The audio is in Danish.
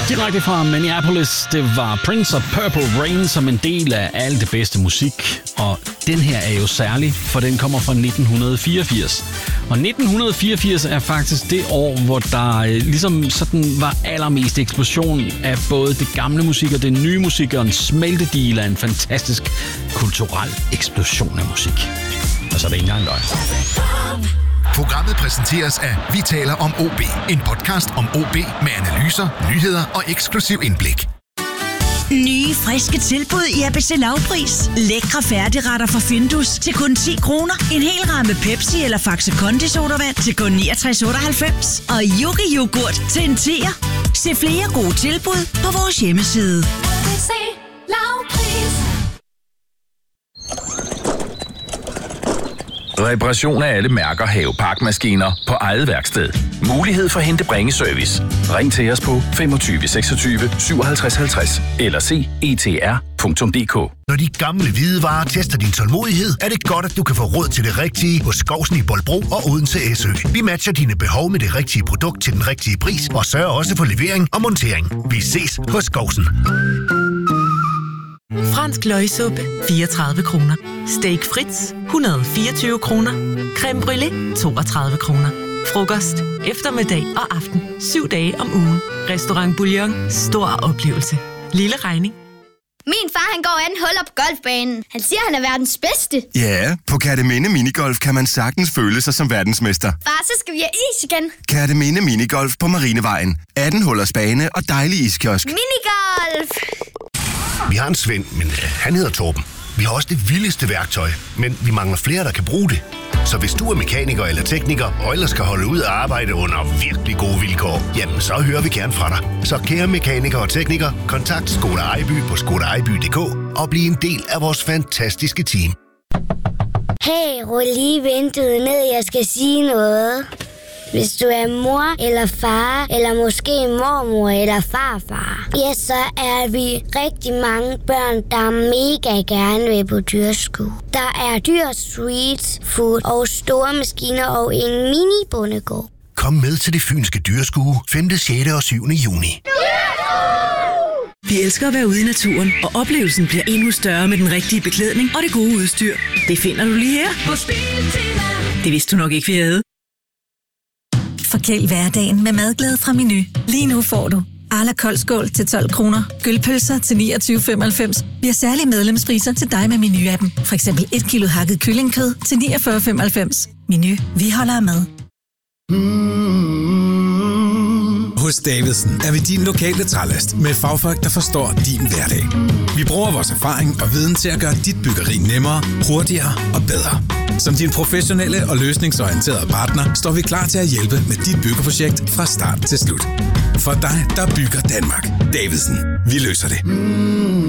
Direkte fra Minneapolis, det var Prince og Purple Rain som en del af alt det bedste musik. Og den her er jo særlig, for den kommer fra 1984. Og 1984 er faktisk det år, hvor der ligesom sådan var allermest eksplosion af både det gamle musik og det nye musik, og en smeltedeal af en fantastisk kulturel eksplosion af musik. Og så er det ikke engang løgn. Programmet præsenteres af Vi taler om OB. En podcast om OB med analyser, nyheder og eksklusiv indblik. Nye, friske tilbud i ABC Lavpris. Lækre færdigretter fra Findus til kun 10 kroner. En hel ramme Pepsi eller Faxe Kondi sodavand til kun 69,98. Og Yogi yoghurt til en 10'er. Se flere gode tilbud på vores hjemmeside. ABC Lavpris. Reparation af alle mærker haveparkmaskiner på eget værksted. Mulighed for hente-bringe-service. Ring til os på 25 26 57 50 eller se etr.dk. Når de gamle hvidevarer tester din tålmodighed, er det godt, at du kan få råd til det rigtige hos Skovsen i Bolbro og Odense SØ. Vi matcher dine behov med det rigtige produkt til den rigtige pris og sørger også for levering og montering. Vi ses hos Skovsen. Fransk løgsuppe, 34 kroner. Steak Fritz, 124 kroner. Creme brûlée, 32 kroner. Frokost, eftermiddag og aften. 7 dage om ugen. Restaurant Bouillon. Stor oplevelse. Lille regning. Min far, han går anden hul op golfbanen. Han siger, han er verdens bedste. Ja, på Kerteminde Minigolf kan man sagtens føle sig som verdensmester. Far, så skal vi have is igen. Kerteminde Minigolf på Marinevejen. 18 hullers bane og dejlig iskiosk. Minigolf! Vi har en Svend, men han hedder Torben. Vi har også det vildeste værktøj, men vi mangler flere, der kan bruge det. Så hvis du er mekaniker eller tekniker, og ellers skal holde ud og arbejde under virkelig gode vilkår, jamen så hører vi gerne fra dig. Så kære mekanikere og teknikere, kontakt Skoda Ejby på skodaejby.dk og bliv en del af vores fantastiske team. Hey, rul lige vinduet ned, jeg skal sige noget. Hvis du er mor eller far, eller måske mormor eller farfar, ja, så er vi rigtig mange børn, der mega gerne vil på dyrskue. Der er dyr, street food og store maskiner og en mini-bondegård. Kom med til det fynske dyrskue 5., 6. og 7. juni. Vi elsker at være ude i naturen, og oplevelsen bliver endnu større med den rigtige beklædning og det gode udstyr. Det finder du lige her. Det vidste du nok ikke, vi havde. Forkæl hverdagen med madglæde fra Meny. Lige nu får du Arla koldskål til 12 kroner, gølpølser til 29,95. Vi har særlige medlemspriser til dig med Meny-appen. For eksempel 1 kilo hakket kyllingkød til 49,95. Meny, vi holder med. Hos Davidsen er vi din lokale trælast med fagfolk, der forstår din hverdag. Vi bruger vores erfaring og viden til at gøre dit byggeri nemmere, hurtigere og bedre. Som din professionelle og løsningsorienterede partner står vi klar til at hjælpe med dit byggeprojekt fra start til slut. For dig, der bygger Danmark. Davidsen. Vi løser det.